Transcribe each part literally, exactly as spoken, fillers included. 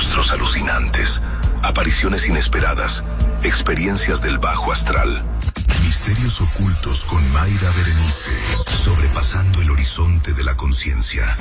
monstruos alucinantes, apariciones inesperadas, experiencias del bajo astral. Misterios ocultos con Mayra Berenice, sobrepasando el horizonte de la conciencia.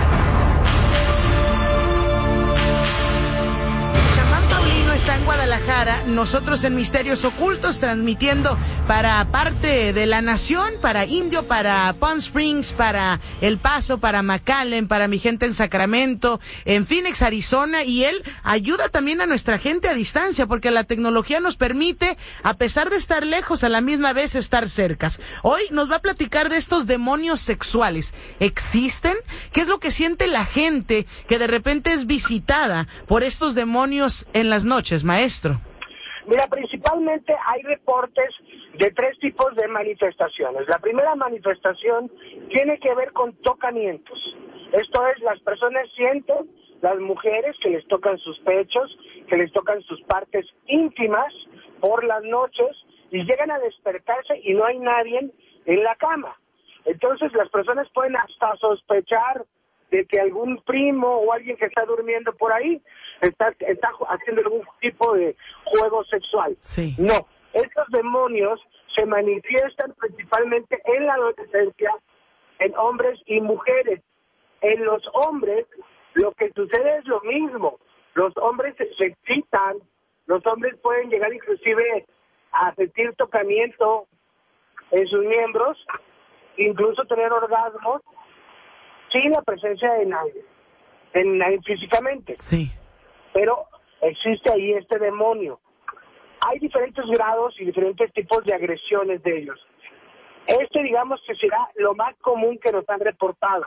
Está en Guadalajara, nosotros en Misterios Ocultos transmitiendo para parte de la nación, para Indio, para Palm Springs, para El Paso, para McAllen, para mi gente en Sacramento, en Phoenix, Arizona, y él ayuda también a nuestra gente a distancia, porque la tecnología nos permite, a pesar de estar lejos, a la misma vez estar cercas. Hoy nos va a platicar de estos demonios sexuales. ¿Existen? ¿Qué es lo que siente la gente que de repente es visitada por estos demonios en las noches, maestro? Mira, principalmente hay reportes de tres tipos de manifestaciones. La primera manifestación tiene que ver con tocamientos. Esto es, las personas sienten, las mujeres, que les tocan sus pechos, que les tocan sus partes íntimas por las noches y llegan a despertarse y no hay nadie en la cama. Entonces las personas pueden hasta sospechar de que algún primo o alguien que está durmiendo por ahí está, está haciendo algún tipo de juego sexual. Sí. No, estos demonios se manifiestan principalmente en la adolescencia, en hombres y mujeres. En los hombres lo que sucede es lo mismo. Los hombres se, se excitan, los hombres pueden llegar inclusive a sentir tocamiento en sus miembros, incluso tener orgasmos, sin la presencia de nadie, en nadie físicamente. Sí. Pero existe ahí este demonio. Hay diferentes grados y diferentes tipos de agresiones de ellos. Este, digamos, que será lo más común que nos han reportado.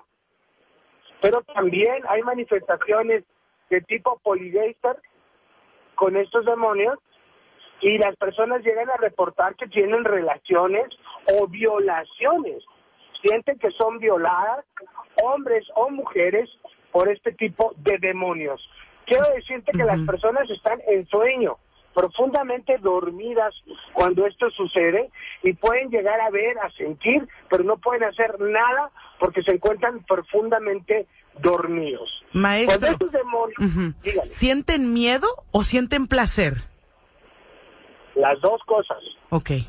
Pero también hay manifestaciones de tipo poligaster con estos demonios, y las personas llegan a reportar que tienen relaciones o violaciones. Sienten que son violadas, hombres o mujeres, por este tipo de demonios. Quiero decirte que uh-huh. las personas están en sueño, profundamente dormidas cuando esto sucede, y pueden llegar a ver, a sentir, pero no pueden hacer nada porque se encuentran profundamente dormidos. Maestro, cuando estos demonios, uh-huh. dígame, ¿sienten miedo o sienten placer? Las dos cosas. Okay.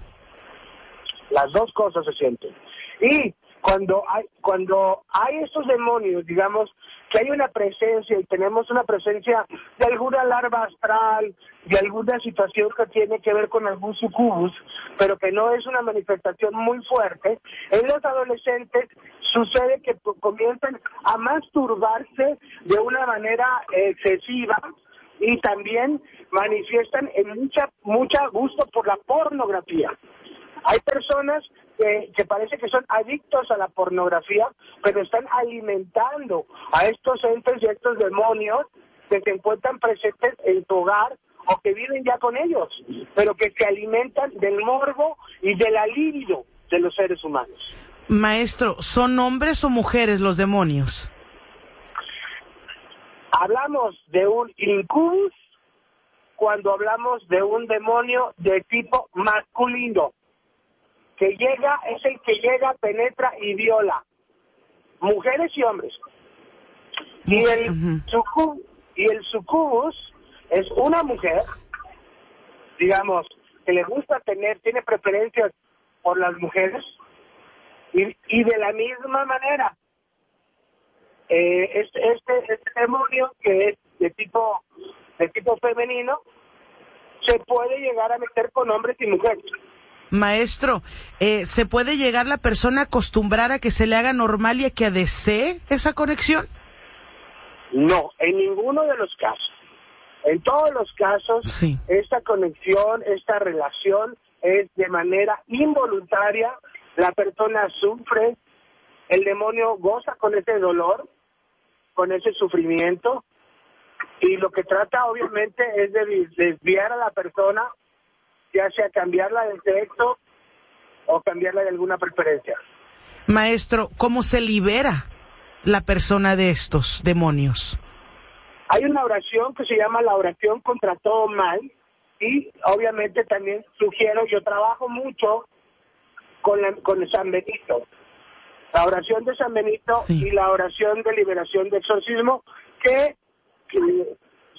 Las dos cosas se sienten. Y cuando hay cuando hay estos demonios, digamos, que hay una presencia y tenemos una presencia de alguna larva astral, de alguna situación que tiene que ver con algún sucubus, pero que no es una manifestación muy fuerte, en los adolescentes sucede que comienzan a masturbarse de una manera excesiva y también manifiestan en mucha mucha gusto por la pornografía. Hay personas que, que parece que son adictos a la pornografía, pero están alimentando a estos entes y a estos demonios que se encuentran presentes en tu hogar o que viven ya con ellos, pero que se alimentan del morbo y de la libido de los seres humanos. Maestro, ¿son hombres o mujeres los demonios? Hablamos de un incubus cuando hablamos de un demonio de tipo masculino. Que llega, es el que llega, penetra y viola. Mujeres y hombres. Y el, uh-huh. sucub, y el sucubus es una mujer, digamos, que le gusta tener, tiene preferencias por las mujeres, y, y de la misma manera, eh, este, este, este demonio que es de tipo, de tipo femenino, se puede llegar a meter con hombres y mujeres. Maestro, eh, ¿se puede llegar la persona a acostumbrar a que se le haga normal y a que desee esa conexión? No, en ninguno de los casos. En todos los casos, sí. esta conexión, esta relación es de manera involuntaria, la persona sufre, el demonio goza con ese dolor, con ese sufrimiento, y lo que trata obviamente es de desviar a la persona, ya sea cambiarla de sexo o cambiarla de alguna preferencia. Maestro, ¿cómo se libera la persona de estos demonios? Hay una oración que se llama la oración contra todo mal, y obviamente también sugiero, yo trabajo mucho con, la, con San Benito, la oración de San Benito sí. y la oración de liberación de exorcismo, que, que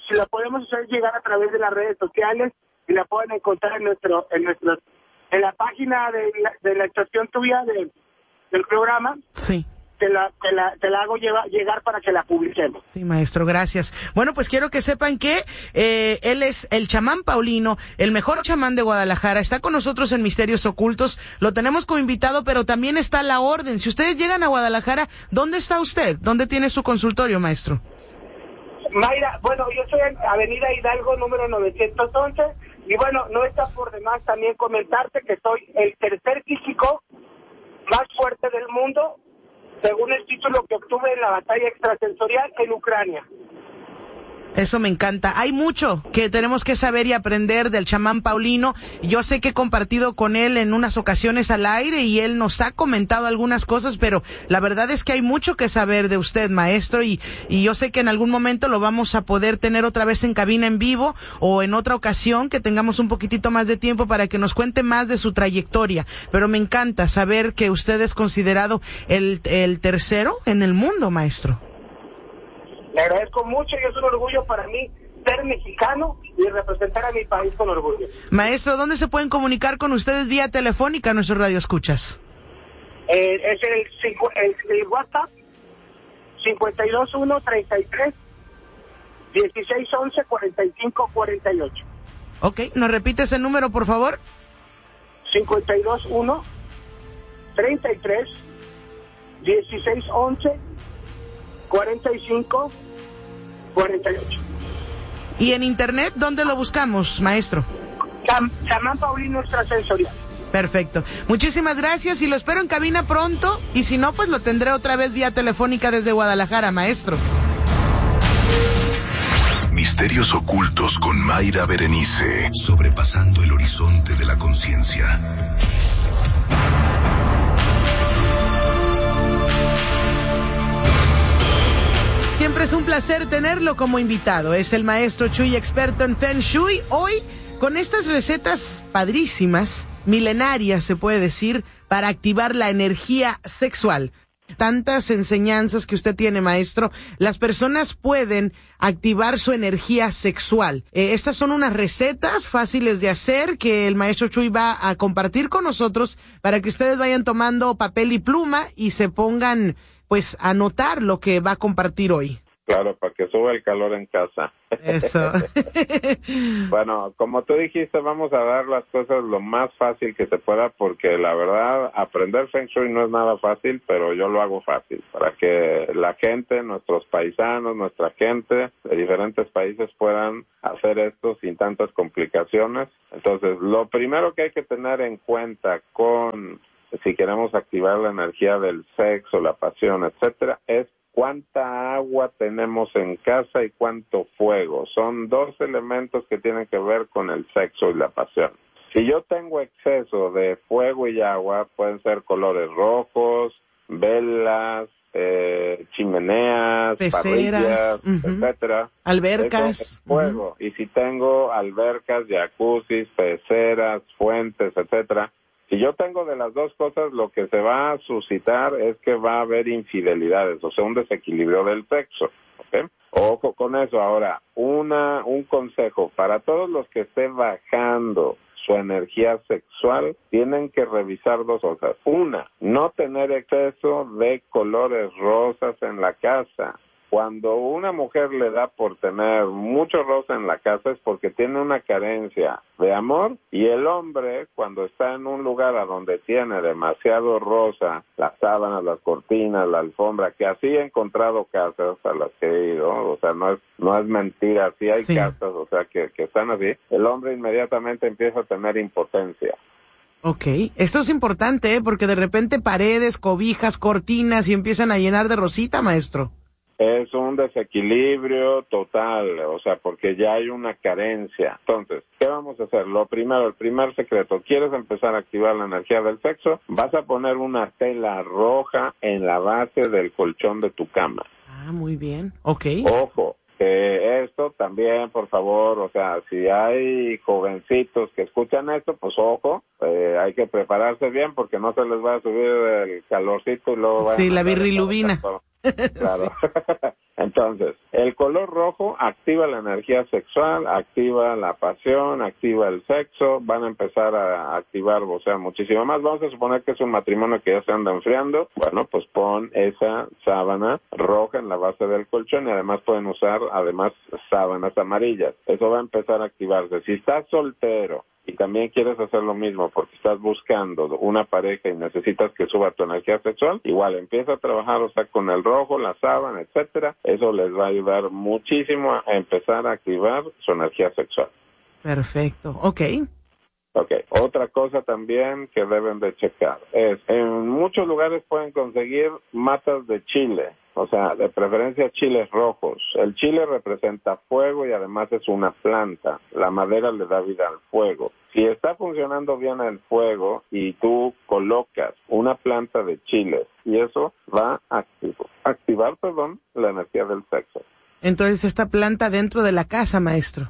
si la podemos hacer llegar a través de las redes sociales y la pueden encontrar en nuestro, en nuestro, en la página de la, de la estación tuya de, del programa. Sí. Te la, te la, te la hago llevar, llegar para que la publiquemos. Sí, maestro, gracias. Bueno, pues quiero que sepan que eh, él es el chamán Paulino, el mejor chamán de Guadalajara. Está con nosotros en Misterios Ocultos. Lo tenemos como invitado, pero también está la orden. Si ustedes llegan a Guadalajara, ¿dónde está usted? ¿Dónde tiene su consultorio, maestro? Mayra, bueno, yo soy en Avenida Hidalgo, número novecientos once. Y bueno, no está por demás también comentarte que soy el tercer físico más fuerte del mundo, según el título que obtuve en la batalla extrasensorial en Ucrania. Eso me encanta. Hay mucho que tenemos que saber y aprender del chamán Paulino. Yo sé que he compartido con él en unas ocasiones al aire y él nos ha comentado algunas cosas, pero la verdad es que hay mucho que saber de usted, maestro, y, y yo sé que en algún momento lo vamos a poder tener otra vez en cabina en vivo o en otra ocasión que tengamos un poquitito más de tiempo para que nos cuente más de su trayectoria. Pero me encanta saber que usted es considerado el, el tercero en el mundo, maestro. Le agradezco mucho y es un orgullo para mí ser mexicano y representar a mi país con orgullo. Maestro, ¿dónde se pueden comunicar con ustedes vía telefónica nuestros radioescuchas? Eh, es el, el, el WhatsApp cincuenta y dos uno treinta y tres dieciséis once cuarenta y cinco cuarenta y ocho. Ok, ¿nos repite ese número, por favor? cincuenta y dos uno treinta y tres dieciséis once cuarenta y cinco cuarenta y ocho. ¿Y en internet dónde lo buscamos, maestro? Cham, chamán Paulino Extrasensorial. Perfecto. Muchísimas gracias y lo espero en cabina pronto. Y si no, pues lo tendré otra vez vía telefónica desde Guadalajara, maestro. Misterios ocultos con Mayra Berenice. Sobrepasando el horizonte de la conciencia. Siempre es un placer tenerlo como invitado. Es el maestro Chuy, experto en Feng Shui. Hoy, con estas recetas padrísimas, milenarias se puede decir, para activar la energía sexual. Tantas enseñanzas que usted tiene, maestro. Las personas pueden activar su energía sexual. Eh, estas son unas recetas fáciles de hacer que el maestro Chuy va a compartir con nosotros para que ustedes vayan tomando papel y pluma y se pongan pues a anotar lo que va a compartir hoy. Claro, para que suba el calor en casa. Eso. Bueno, como tú dijiste, vamos a dar las cosas lo más fácil que se pueda, porque la verdad, aprender Feng Shui no es nada fácil, pero yo lo hago fácil, para que la gente, nuestros paisanos, nuestra gente de diferentes países puedan hacer esto sin tantas complicaciones. Entonces, lo primero que hay que tener en cuenta con, si queremos activar la energía del sexo, la pasión, etcétera, es cuánta agua tenemos en casa y cuánto fuego. Son dos elementos que tienen que ver con el sexo y la pasión. Si yo tengo exceso de fuego y agua, pueden ser colores rojos, velas, eh, chimeneas, peceras, parrillas, uh-huh, etcétera. Albercas. Eso es fuego. Uh-huh. Y si tengo albercas, jacuzzis, peceras, fuentes, etcétera. Si yo tengo de las dos cosas, lo que se va a suscitar es que va a haber infidelidades, o sea, un desequilibrio del sexo, ¿ok? Ojo con eso. Ahora, una un consejo para todos los que estén bajando su energía sexual, tienen que revisar dos cosas. Una, no tener exceso de colores rosas en la casa. Cuando una mujer le da por tener mucho rosa en la casa es porque tiene una carencia de amor, y el hombre, cuando está en un lugar a donde tiene demasiado rosa, las sábanas, las cortinas, la alfombra, que así he encontrado casas a las que he ido, o sea, no es no es mentira, sí hay sí. casas, o sea, que, que están así, el hombre inmediatamente empieza a tener impotencia. Ok, esto es importante, ¿eh? Porque de repente paredes, cobijas, cortinas y empiezan a llenar de rosita, maestro. Es un desequilibrio total, o sea, porque ya hay una carencia. Entonces, ¿qué vamos a hacer? Lo primero, el primer secreto, ¿quieres empezar a activar la energía del sexo? Vas a poner una tela roja en la base del colchón de tu cama. Ah, muy bien, ok. Ojo, que esto también, por favor, o sea, si hay jovencitos que escuchan esto, pues ojo, eh, hay que prepararse bien porque no se les va a subir el calorcito y luego van sí, a la birrilubina. Claro. Sí. Entonces, el color rojo activa la energía sexual, activa la pasión, activa el sexo, van a empezar a activar, o sea, muchísimo más. Vamos a suponer que es un matrimonio que ya se anda enfriando. Bueno, pues pon esa sábana roja en la base del colchón y además pueden usar, además, sábanas amarillas. Eso va a empezar a activarse. Si estás soltero y también quieres hacer lo mismo porque estás buscando una pareja y necesitas que suba tu energía sexual, igual empieza a trabajar, o sea, con el rojo, la sábana, etcétera. Eso les va a ayudar muchísimo a empezar a activar su energía sexual. Perfecto, ok. Ok, otra cosa también que deben de checar es, en muchos lugares pueden conseguir matas de chile, o sea, de preferencia chiles rojos. El chile representa fuego y además es una planta. La madera le da vida al fuego. Si está funcionando bien el fuego y tú colocas una planta de chiles, y eso va a activo, activar, perdón, la energía del sexo. Entonces, esta planta dentro de la casa, maestro.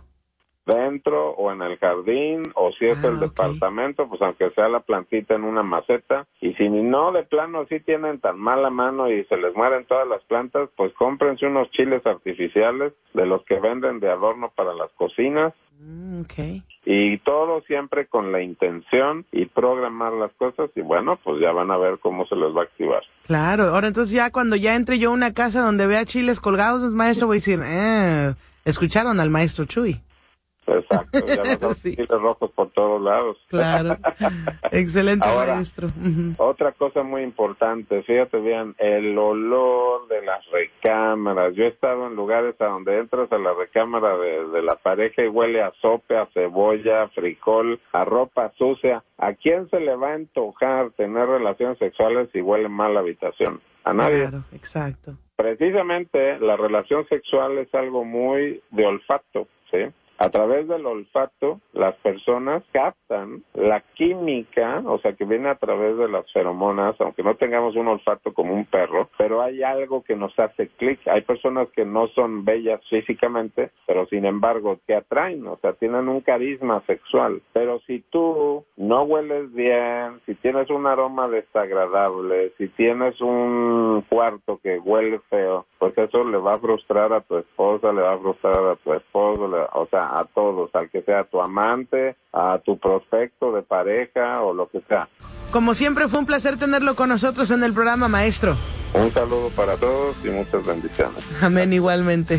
Dentro o en el jardín, o si es ah, el okay. departamento, pues aunque sea la plantita en una maceta. Y si no, de plano, sí tienen tan mala mano y se les mueren todas las plantas, pues cómprense unos chiles artificiales de los que venden de adorno para las cocinas. Mm, okay. Y todo siempre con la intención y programar las cosas, y bueno, pues ya van a ver cómo se les va a activar. Claro, ahora entonces ya cuando ya entre yo a una casa donde vea chiles colgados, maestro, voy a decir, eh, escucharon al maestro Chuy. Exacto, ya vas a ver sí. chiles rojos por todos lados. Claro, excelente. Ahora, maestro. Uh-huh. Otra cosa muy importante, fíjate bien, el olor de las recámaras. Yo he estado en lugares a donde entras a la recámara de, de la pareja y huele a sope, a cebolla, a frijol, a ropa sucia. ¿A quién se le va a antojar tener relaciones sexuales si huele mal la habitación? A nadie. Claro, exacto. Precisamente la relación sexual es algo muy de olfato, ¿sí? A través del olfato, las personas captan la química, o sea, que viene a través de las feromonas, aunque no tengamos un olfato como un perro, pero hay algo que nos hace clic. Hay personas que no son bellas físicamente, pero sin embargo te atraen, o sea, tienen un carisma sexual. Pero si tú no hueles bien, si tienes un aroma desagradable, si tienes un cuarto que huele feo, pues eso le va a frustrar a tu esposa, le va a frustrar a tu esposo, le, o sea, a todos, al que sea tu amante, a tu prospecto de pareja o lo que sea. Como siempre, fue un placer tenerlo con nosotros en el programa, maestro. Un saludo para todos y muchas bendiciones. Amén, igualmente.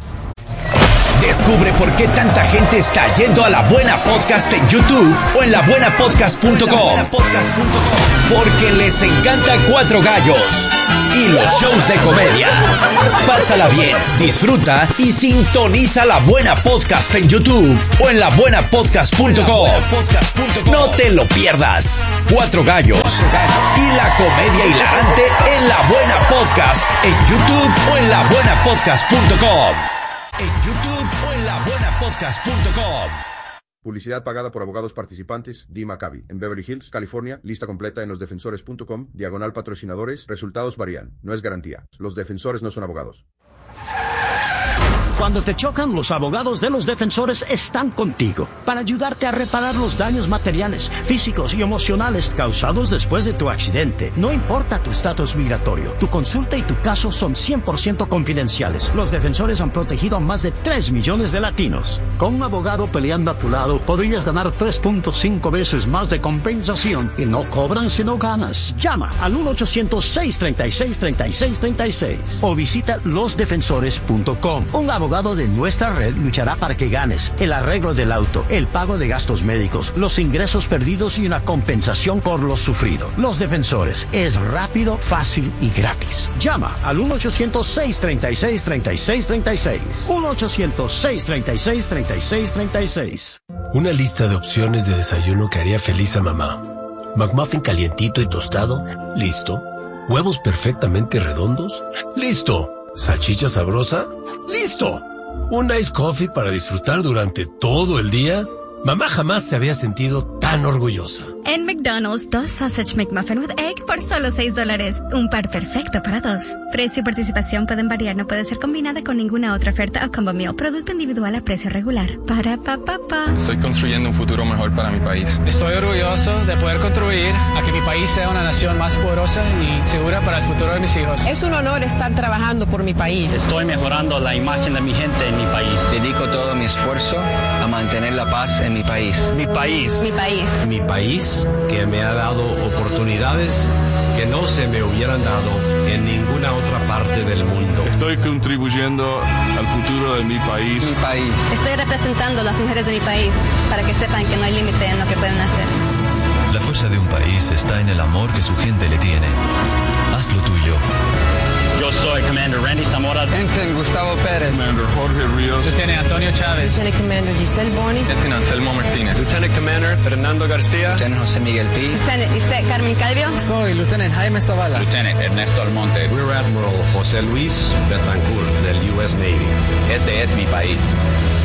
Descubre por qué tanta gente está yendo a La Buena Podcast en YouTube o en la buena podcast punto com. Porque les encanta Cuatro Gallos y los shows de comedia. Pásala bien, disfruta y sintoniza La Buena Podcast en YouTube o en la buena podcast punto com. No te lo pierdas. Cuatro Gallos y la comedia hilarante en La Buena Podcast en YouTube o en la buena podcast punto com. En YouTube o en la buena podcast punto com. Publicidad pagada por abogados participantes. Dee Maccabi, en Beverly Hills, California. Lista completa en los defensores punto com. Diagonal patrocinadores. Resultados varían. No es garantía. Los defensores no son abogados. Cuando te chocan, los abogados de los defensores están contigo para ayudarte a reparar los daños materiales, físicos y emocionales causados después de tu accidente. No importa tu estatus migratorio, tu consulta y tu caso son cien por ciento confidenciales. Los defensores han protegido a más de tres millones de latinos. Con un abogado peleando a tu lado, podrías ganar tres punto cinco veces más de compensación y no cobran si no ganas. Llama al uno ochocientos, seis treinta y seis, treinta y seis treinta y seis o visita los defensores punto com. Un abogado de nuestra red luchará para que ganes el arreglo del auto, el pago de gastos médicos, los ingresos perdidos y una compensación por lo sufrido. Los Defensores es rápido, fácil y gratis. Llama al uno ochocientos, seis treinta y seis, treinta y seis treinta y seis. uno ochocientos, seis treinta y seis, treinta y seis treinta y seis. Una lista de opciones de desayuno que haría feliz a mamá. McMuffin calientito y tostado, listo. Huevos perfectamente redondos, listo. ¿Salchicha sabrosa? ¡Listo! ¿Un ice coffee para disfrutar durante todo el día? Mamá jamás se había sentido tan orgullosa. En McDonald's McDonald's, dos Sausage McMuffin with Egg por solo seis dólares. Un par perfecto para dos. Precio y participación pueden variar, no puede ser combinada con ninguna otra oferta o combo meal. Producto individual a precio regular. Para pa pa pa. Estoy construyendo un futuro mejor para mi país. Estoy orgulloso de poder contribuir a que mi país sea una nación más poderosa y segura para el futuro de mis hijos. Es un honor estar trabajando por mi país. Estoy mejorando la imagen de mi gente en mi país. Dedico todo mi esfuerzo a mantener la paz en mi país. Mi país. Mi país. Mi país, que me ha dado oportunidades que no se me hubieran dado en ninguna otra parte del mundo. Estoy contribuyendo al futuro de mi país. Mi país. Estoy representando a las mujeres de mi país para que sepan que no hay límite en lo que pueden hacer. La fuerza de un país está en el amor que su gente le tiene. Haz lo tuyo. Yo soy Commander Randy Zamora. Ensign Gustavo Pérez. Commander Jorge Ríos. Lieutenant Antonio Chávez. Lieutenant Commander Giselle Bonis. Lieutenant Anselmo Martínez. Lieutenant Commander Fernando García. Lieutenant José Miguel Pi. Lieutenant Lisette Carmen Calvio. Soy Lieutenant Jaime Zavala. Lieutenant Ernesto Almonte. Rear Admiral José Luis Betancourt del U S Navy. Este es mi país.